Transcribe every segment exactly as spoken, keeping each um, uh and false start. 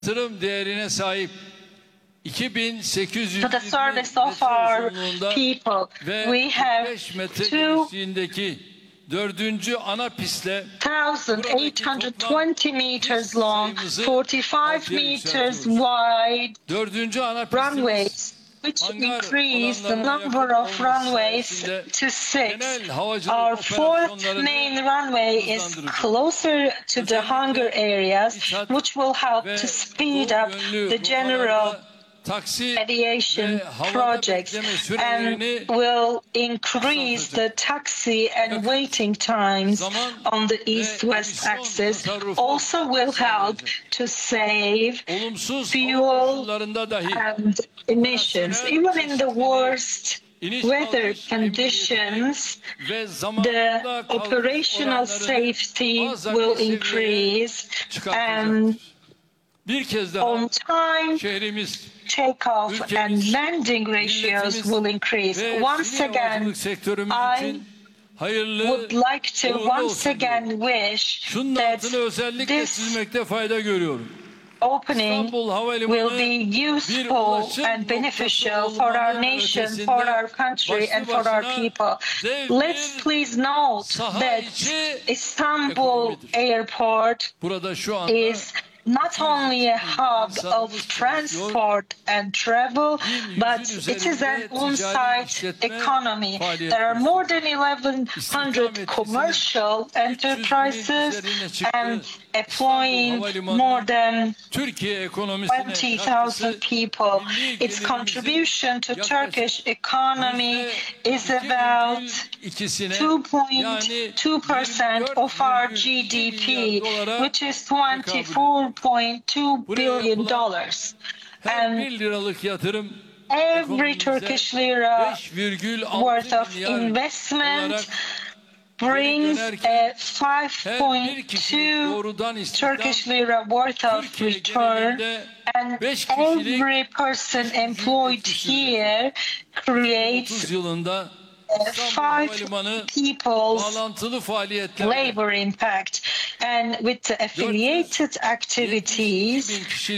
yatırım değerine sahip iki bin sekiz yüz to the service of our people. ve We have beş metre two genişliğindeki dördüncü ana pistle thousand eight hundred twenty meters long, forty-five meters wide dördüncü ana pistimiz runways, which increase the number of runways to six. Our fourth main runway is closer to the hunger areas, which will help to speed up the general aviation projects and will increase the taxi and waiting times on the east-west axis. Also will help to save fuel and emissions. Even in the worst weather conditions, the operational safety will increase and on time takeoff and landing ratios will increase. Once again, I would like to once again wish that this opening will be useful and beneficial for our nation, for our country, and for our people. Let's please note that Istanbul Airport is not only a hub of transport and travel, but it is an on-site economy. There are more than eleven hundred commercial enterprises and employing more than twenty thousand people. Its contribution to Turkish economy is about two point two percent of our G D P, which is twenty-four point two billion dollars. And every Turkish lira worth of investment brings a five point two Turkish lira worth of return, and every person employed here creates five people's labor impact. And with the affiliated activities,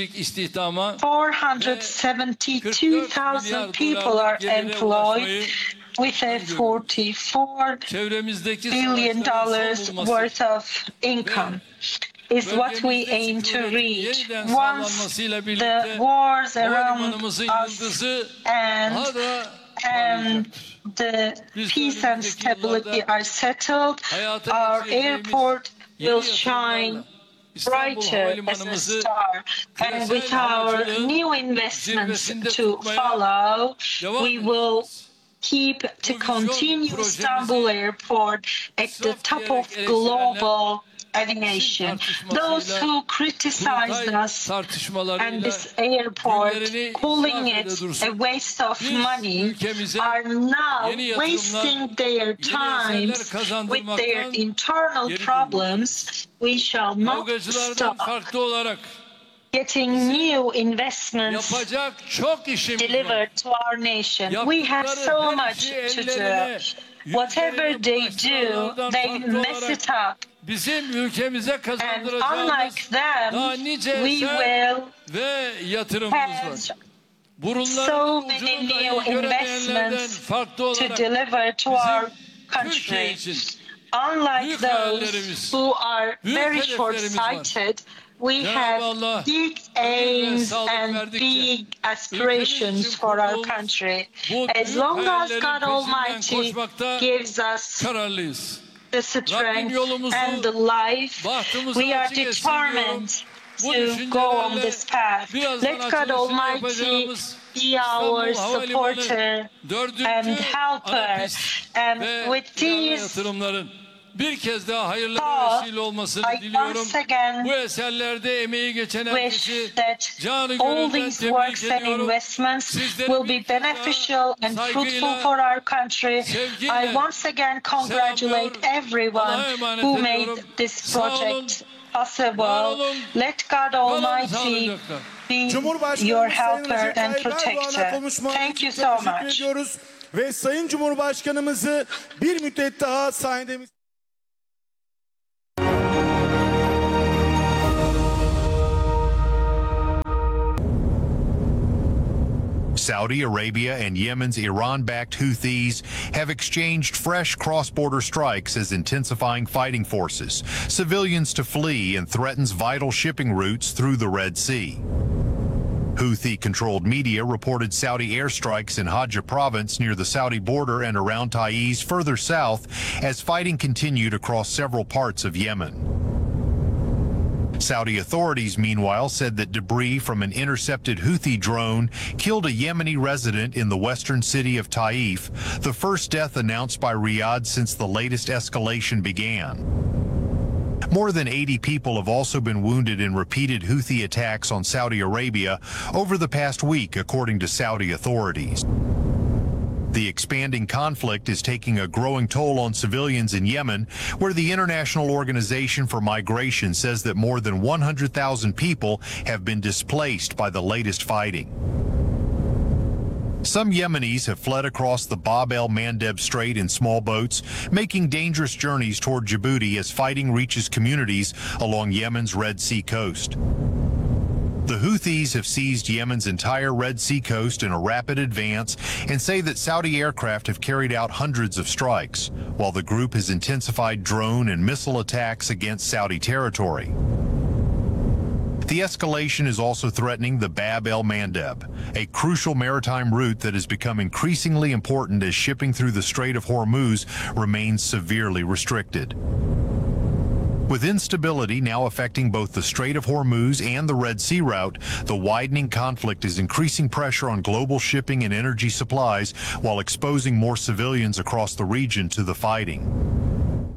four hundred seventy-two thousand people are employed with a forty-four billion dollars worth of income. Is what we aim to reach. Once the wars around us end and the peace and stability are settled, our airport will shine brighter as a star. And with our new investments to follow, we will keep to continue Istanbul Airport at the top of global aviation. Those who criticized us and this airport, calling it a waste of money, are now wasting their time with their internal problems. We shall not stop getting new investments delivered to our nation. We have so much to do. Whatever they do, they mess it up. And unlike them, we will have so many new investments to deliver to our country. Unlike those who are very short-sighted, we have big aims and big aspirations for our country. As long as God Almighty gives us the strength and the life, we are determined to go on this path. Let God Almighty be our supporter and helper. And with these bir kez daha hayırlara vesile olmasını diliyorum. Bu eserlerde emeği geçen herkesi canı gönülden tebrik ediyorum. will be beneficial and fruitful for our country. I once again congratulate everyone who made this project possible. Let God Almighty be your helper and protector. Thank you so much. Ve Sayın Cumhurbaşkanımızı bir müddet daha sahnede Saudi Arabia and Yemen's Iran-backed Houthis have exchanged fresh cross-border strikes as intensifying fighting forces civilians to flee and threatens vital shipping routes through the Red Sea. Houthi-controlled media reported Saudi airstrikes in Hajj province near the Saudi border and around Taiz further south as fighting continued across several parts of Yemen. Saudi authorities, meanwhile, said that debris from an intercepted Houthi drone killed a Yemeni resident in the western city of Taif, the first death announced by Riyadh since the latest escalation began. More than eighty people have also been wounded in repeated Houthi attacks on Saudi Arabia over the past week, according to Saudi authorities. The expanding conflict is taking a growing toll on civilians in Yemen, where the International Organization for Migration says that more than one hundred thousand people have been displaced by the latest fighting. Some Yemenis have fled across the Bab el-Mandeb Strait in small boats, making dangerous journeys toward Djibouti as fighting reaches communities along Yemen's Red Sea coast. The Houthis have seized Yemen's entire Red Sea coast in a rapid advance and say that Saudi aircraft have carried out hundreds of strikes, while the group has intensified drone and missile attacks against Saudi territory. The escalation is also threatening the Bab el-Mandeb, a crucial maritime route that has become increasingly important as shipping through the Strait of Hormuz remains severely restricted. With instability now affecting both the Strait of Hormuz and the Red Sea route, the widening conflict is increasing pressure on global shipping and energy supplies while exposing more civilians across the region to the fighting.